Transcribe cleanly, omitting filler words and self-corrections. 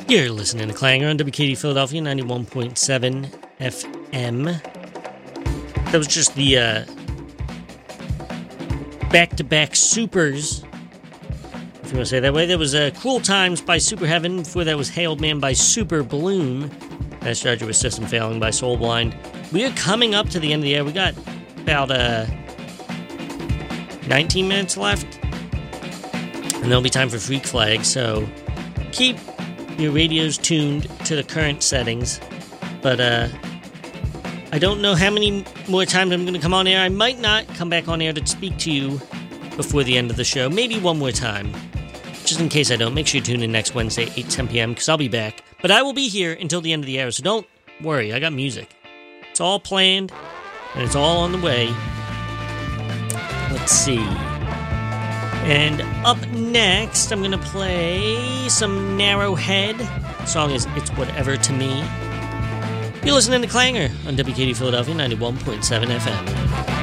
You're listening to Clanger on WKD Philadelphia 91.7 FM. That was just the back-to-back supers, if you want to say it that way. There was Cruel Times by Super Heaven. Before that was Hailed Man by Super Balloon. That started with System Failing by Soul Blind. We are coming up to the end of the year. We got about 19 minutes left. And there'll be time for Freak Flag, so keep your radios tuned to the current settings. But I don't know how many more times I'm going to come on air. I might not come back on air to speak to you before the end of the show. Maybe one more time. Just in case I don't, make sure you tune in next Wednesday, 8-10 p.m., because I'll be back. But I will be here until the end of the hour, so don't worry. I got music. It's all planned, and it's all on the way. Let's see. And up next, I'm going to play some Narrowhead. The song is It's Whatever to Me. You're listening to Clanger on WKD Philadelphia 91.7 FM.